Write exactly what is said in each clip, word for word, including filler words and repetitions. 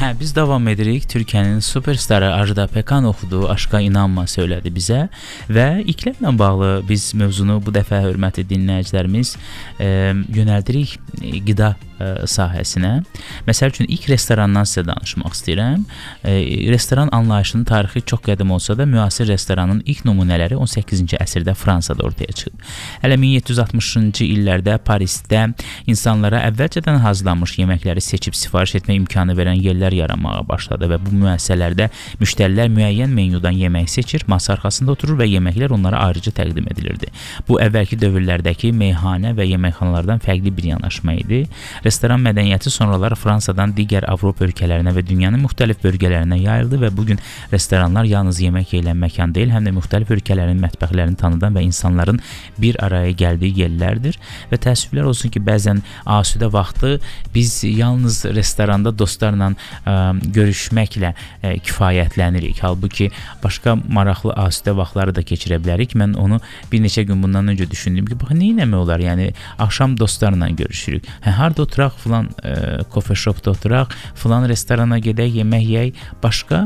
Hə, biz davam edirik. Türkiyənin superstarı Ajda Pekkan oxudu, Aşka İnanma söylədi bizə və iklimlə bağlı biz mövzunu bu dəfə hörmətli dinləyicilərimiz e, yönəldirik qida e, sahəsinə. Məsəl üçün ilk restorandan sizə danışmaq istəyirəm. E, restoran anlayışının tarixi çox qədim olsa da müasir restoranın ilk nümunələri on səkkizinci əsrdə Fransada ortaya çıxdı. Hələ min yeddi yüz altmışıncı illərdə Parisdə insanlara əvvəlcədən hazırlanmış yeməkləri seçib sifariş etmə imkanı verən yerlər yaranmağa başladı və bu müəssisələrdə müştərilər müəyyən menyudan yemək seçir, masa arxasında oturur və yeməklər onlara ayrıca təqdim edilirdi. Bu əvvəlki dövrlərdəki meyxanə və yeməkxanalardan fərqli bir yanaşma idi. Restoran mədəniyyəti sonralar Fransadan digər Avropa ölkələrinə və dünyanın müxtəlif bölgələrinə yayıldı və bugün restoranlar yalnız yemək yeyilən məkan deyil, həm də müxtəlif ölkələrin mətbəxlərini tanıdan və insanların bir araya gəldiyi yerlərdir. Və təəssüflər olsun ki, bəzən asudə vaxtı biz yalnız restoranda dostlarla ə, görüşməklə ə, kifayətlənirik. Halbuki başqa maraqlı asudə vaxtları da keçirə bilərik. Mən onu bir neçə gün bundan öncə düşündüm ki, bax, nə etmək olar? Yəni axşam dostlarla görüşürük. Hə, harda oturaq? Filan kofe shopda oturaq, filan restorana gedək, yemək yeyək. Başqa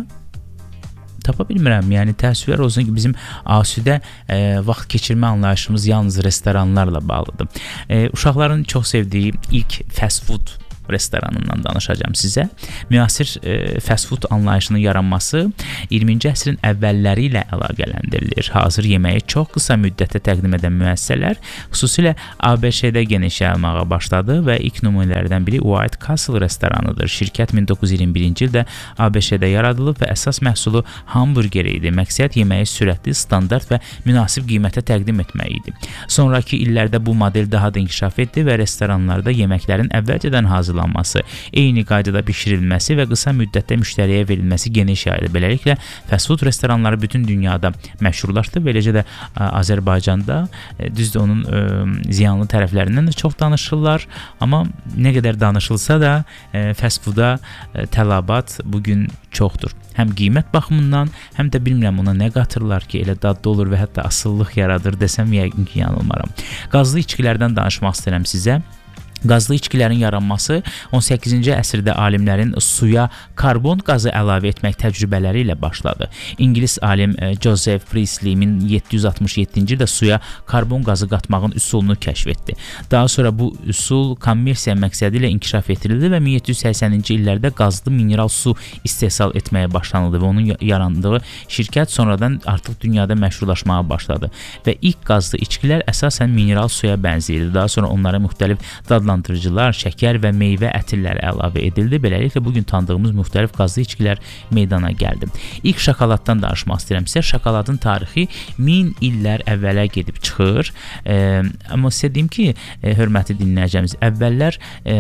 tapa bilmirəm. Yəni təəssüflər olsun ki, bizim asudə e, vaxt keçirmə anlayışımız yalnız restoranlarla bağlıdır. E, uşaqların çox sevdiyi ilk fast food restoranından danışacağım sizə. Müasir e, fast food anlayışının yaranması iyirminci əsrin əvvəlləri ilə əlaqələndirilir. Hazır yeməyi çox qısa müddətdə təqdim edən müəssisələr xüsusilə A B Ş-də geniş yayılmağa başladı və ilk nümunələrdən biri White Castle restoranıdır. Şirkət min doqquz yüz iyirmi birinci ildə A B Ş-də yaradılıb və əsas məhsulu hamburger idi. Məqsəd yeməyi sürətli, standart və münasib qiymətə təqdim etmək idi. Sonrakı illərdə bu model daha da inkişaf etdi və restoranlarda yeməklərin əvvəlcədən hazırlanması, eyni qaydada bişirilməsi və qısa müddətdə müştəriyə verilməsi geniş yayıldı. Beləliklə, fast food restoranları bütün dünyada məşhurlaşdı. Beləcə də ə, Azərbaycanda ə, düzdür, onun ə, ziyanlı tərəflərindən də çox danışırlar. Amma nə qədər danışılsa da ə, fast fooda ə, tələbat bugün çoxdur. Həm qiymət baxımından, həm də bilmirəm ona nə qatırlar ki, elə dadlı olur və hətta asıllıq yaradır desəm yəqin ki, yanılmaram. Qazlı içkilərdən danışmaq istəyirəm sizə. Qazlı içkilərin yaranması on səkkizinci əsrdə alimlərin suya karbon qazı əlavə etmək təcrübələri ilə başladı. İngilis alim Joseph Priestley min yeddi yüz altmış yeddinci ildə suya karbon qazı qatmağın üsulunu kəşf etdi. Daha sonra bu üsul kommersiya məqsədi ilə inkişaf etdirildi və min yeddi yüz səksəninci illərdə qazlı mineral su istehsal etməyə başlanıldı və onun yarandığı şirkət sonradan artıq dünyada məşhurlaşmağa başladı. Və ilk qazlı içkilər əsasən mineral suya bənzəyirdi. Daha sonra onlara müxtəlif dadlandırıcılar, şəkər və meyvə ətirləri əlavə edildi. Beləliklə, bugün tanıdığımız müxtəlif qazlı içkilər meydana gəldi. İlk şokoladdan danışmaq istəyirəm sizə. Şokoladın tarixi min illər əvvələ gedib çıxır. E, amma sizə deyim ki, e, hörmətli dinləyəcəyimiz, əvvəllər e,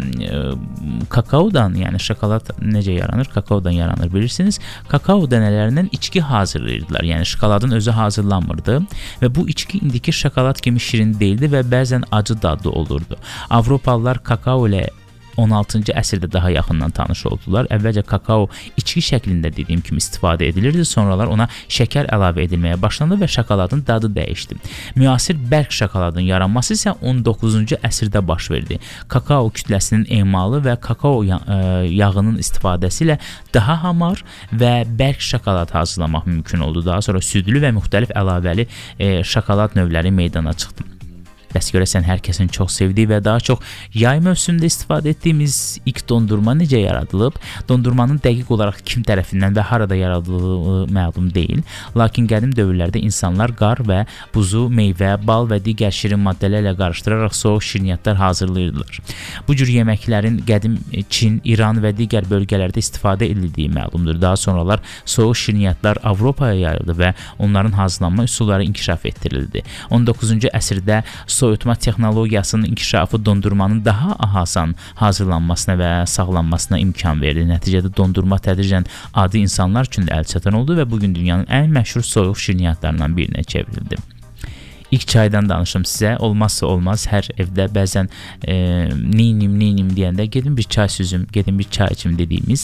kakaodan, yəni şokolad necə yaranır? Kakaodan yaranır, bilirsiniz. Kakao dənələrindən içki hazırlayırdılar. Yəni şokoladın özü hazırlanmırdı və bu içki indiki şokolad kimi şirin değildi və bəzən acı dadlı olurdu. Avropalılar kakao ilə on altıncı əsrdə daha yaxından tanış oldular. Əvvəlcə kakao içki şəklində dediyim kimi istifadə edilirdi. Sonralar ona şəkər əlavə edilməyə başlandı və şokoladın dadı dəyişdi. Müasir bərk şokoladın yaranması isə on doqquzuncu əsrdə baş verdi. Kakao kütləsinin emalı və kakao yağının istifadəsi ilə daha hamar və bərk şokolad hazırlamaq mümkün oldu. Daha sonra südlü və müxtəlif əlavəli e, şokolad növləri meydana çıxdı. Bəs görəsən hər kəsin çox sevdiyi və daha çox yay mövsümündə istifadə etdiyimiz ilk dondurma necə yaradılıb? Dondurmanın dəqiq olaraq kim tərəfindən və harada yaradıldığı məlum deyil. Lakin qədim dövrlərdə insanlar qar və buzu, meyvə, bal və digər şirin maddələrlə qarışdıraraq soyuq şirniyyatlar hazırlayırdılar. Bu cür yeməklərin qədim Çin, İran və digər bölgələrdə istifadə edildiyi məlumdur. Daha sonralar soyuq şirniyyatlar Avropaya yayıldı və onların hazırlanma üsulları inkişaf etdirildi. on doqquzuncu əsrdə soyutma texnologiyasının inkişafı dondurmanın daha asan hazırlanmasına və sağlanmasına imkan verdi. Nəticədə dondurma tədricən adi insanlar üçün də əlçatan oldu və bugün dünyanın ən məşhur soyuq şirniyyatlarından birinə çevrildi. İlk çaydan danışım sizə. Olmazsa olmaz, hər evdə bəzən e, neynim, neynim deyəndə gedin bir çay süzüm, gedin bir çay içim dediyimiz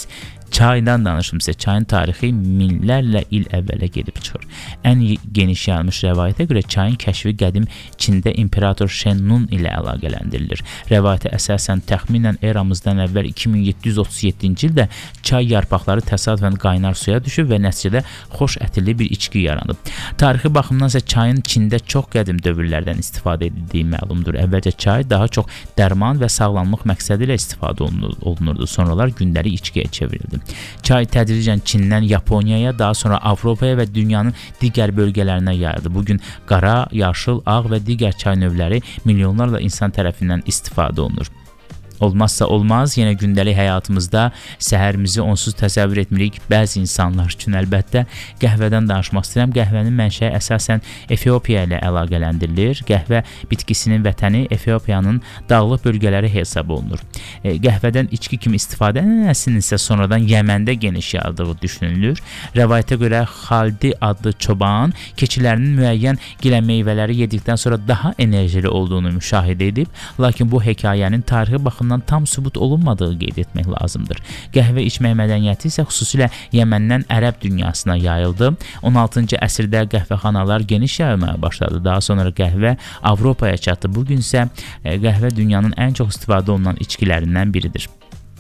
Çaydan danışımsa, çayın tarixi minlərlə il əvvələ gedib çıxır. Ən geniş yayılmış rəvayətə görə çayın kəşfi qədim Çində imperator Şennun ilə əlaqələndirilir. Rəvayətə əsasən təxminən eramızdan əvvəl iki min yeddi yüz otuz yeddinci ildə çay yarpaqları təsadüfən qaynar suya düşüb və nəticədə xoş ətirli bir içki yaranıb. Tarixi baxımdan isə çayın Çində çox qədim dövrlərdən istifadə edildiyi məlumdur. Əvvəlcə çay daha çox dərman və sağlamlıq məqsədi ilə istifadə olunurdu. Sonralar gündəlik içkiyə çevrildi. Çay tədricən Çindən Yaponiyaya, daha sonra Avropaya və dünyanın digər bölgələrinə yayıldı. Bugün qara, yaşıl, ağ və digər çay növləri milyonlarla insan tərəfindən istifadə olunur. Olmazsa olmaz, yenə gündəlik həyatımızda səhərimizi onsuz təsəvvür etmirik. Bəzi insanlar üçün əlbəttə qəhvədən danışmaq istəyirəm. Qəhvənin mənşəyi əsasən Efiopiya ilə əlaqələndirilir. Qəhvə bitkisinin vətəni Efiopiyanın dağlıq bölgələri hesab olunur. E, qəhvədən içki kimi istifadə edilməsinin isə sonradan Yəməndə geniş yayıldığı düşünülür. Rəvayətə görə Xaldi adlı çoban keçilərinin müəyyən gilə meyvələri yedikdən sonra daha enerjili olduğunu müşahidə edib, lakin bu hekayənin tarixi baxımından tam sübut olunmadığı qeyd etmək lazımdır. Qəhvə içmək mədəniyyəti isə xüsusilə Yəməndən ərəb dünyasına yayıldı. on altıncı əsrdə qəhvəxanalar geniş yayılmaya başladı. Daha sonra qəhvə Avropaya çatdı. Bugün isə qəhvə dünyanın ən çox istifadə olunan içkilərindən biridir.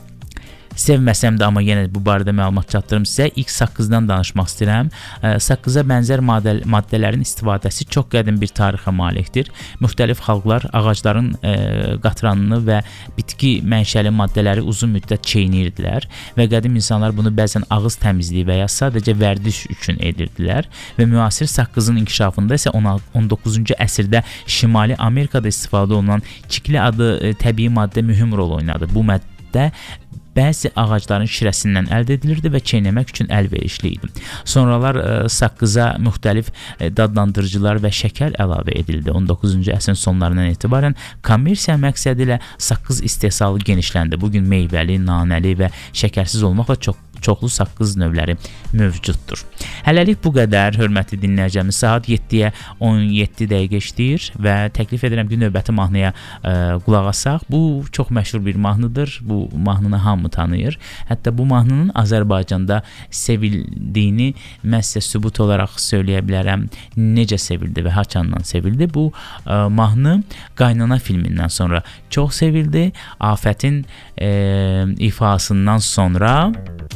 Sevməsəm də, amma yenə bu barədə məlumat çatdırım sizə. İlk saqqızdan danışmaq istəyirəm. Saqqıza bənzər maddə, maddələrin istifadəsi çox qədim bir tarixə malikdir. Müxtəlif xalqlar ağacların e, qatranını və bitki mənşəli maddələri uzun müddət çeynəyirdilər və qədim insanlar bunu bəzən ağız təmizliyi və ya sadəcə vərdiş üçün edirdilər və müasir saqqızın inkişafında isə on doqquzuncu əsrdə Şimali Amerikada istifadə olunan çikli adı e, təbii maddə mühüm rol oynadı. Bu maddə bəzi ağacların şirəsindən əldə edilirdi və çeynəmək üçün əlverişli idi. Sonralar ə, saqqıza müxtəlif ə, dadlandırıcılar və şəkər əlavə edildi. on doqquzuncu əsrin sonlarından etibarən kommersiya məqsədi ilə saqqız istehsalı genişləndi. Bugün meyvəli, nanəli və şəkərsiz olmaqla çox çoxlu saqqız növləri mövcuddur. Hələlik bu qədər, hörmətli dinləyicimiz. Saat yeddiyə on yeddi dəqiqə işləyir və təklif edirəm ki, növbəti mahnıya ə, qulaq asaq. Bu çox məşhur bir mahnıdır. Bu mahnını hamı tanıyır. Hətta bu mahnının Azərbaycanda sevildiyini mən sizə sübut olaraq söyləyə bilərəm. Necə sevildi və haçandan sevildi? Bu ə, mahnı Qaynana filmindən sonra çox sevildi. Afətin ə, ifasından sonra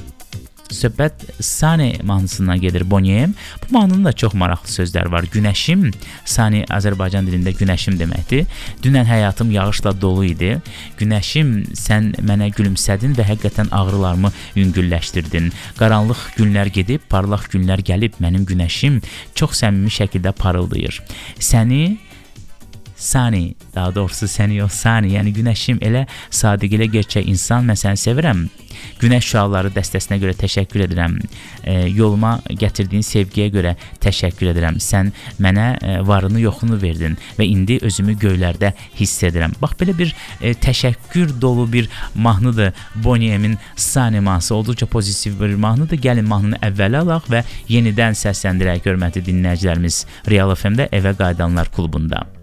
söhbət Sani mahnısından gedir, Boniem. Bu mahnının da çox maraqlı sözləri var. Günəşim, Sani Azərbaycan dilində günəşim deməkdir. Dünən həyatım yağışla dolu idi. Günəşim, sən mənə gülümsədin və həqiqətən ağrılarımı yüngülləşdirdin. Qaranlıq günlər gedib, parlaq günlər gəlib. Mənim günəşim çox səmimi şəkildə parıldayır. Səni Sani, daha doğrusu səni yox, Sani, yəni günəşim, elə sadiq, elə gerçək insan, mən səni sevirəm. Günəş şüaları dəstəsinə görə təşəkkür edirəm. E, yoluma gətirdiyin sevgiyə görə təşəkkür edirəm. Sən mənə e, varını yoxunu verdin və indi özümü göylərdə hiss edirəm. Bax, belə bir e, təşəkkür dolu bir mahnıdır Boniyemin Sani mahnısı. Olduqca pozitiv bir mahnıdır. Gəlin mahnını əvvələ alaq və yenidən səsləndirək, hörmətli dinləyicilərimiz, Real F M-də Evə Qayıdanlar klubunda.